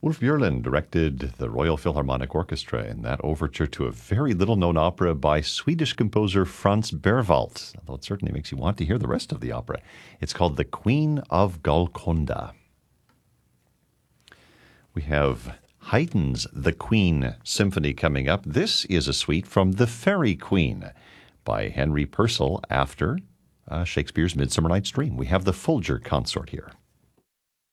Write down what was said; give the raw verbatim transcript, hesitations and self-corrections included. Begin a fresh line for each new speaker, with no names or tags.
Ulf Björlin directed the Royal Philharmonic Orchestra in that overture to a very little-known opera by Swedish composer Franz Berwald, although it certainly makes you want to hear the rest of the opera. It's called The Queen of Golconda. We have Haydn's The Queen Symphony coming up. This is a suite from The Fairy Queen by Henry Purcell after uh, Shakespeare's Midsummer Night's Dream. We have the Folger Consort here.